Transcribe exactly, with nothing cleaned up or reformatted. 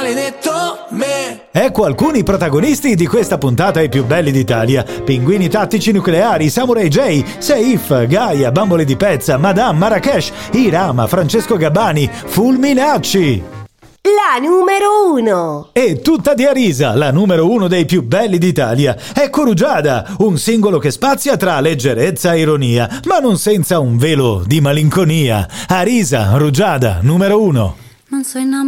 maledetto me. Ecco alcuni protagonisti di questa puntata ai più belli d'Italia: Pinguini Tattici Nucleari, Samurai J, Seif, Gaia, Bambole di Pezza, Madame, Marrakesh, Irama, Francesco Gabbani, Fulminacci. La numero uno. E tutta di Arisa, la numero uno dei più belli d'Italia. Ecco Rugiada, un singolo che spazia tra leggerezza e ironia, ma non senza un velo di malinconia. Arisa, Rugiada, numero uno. Non so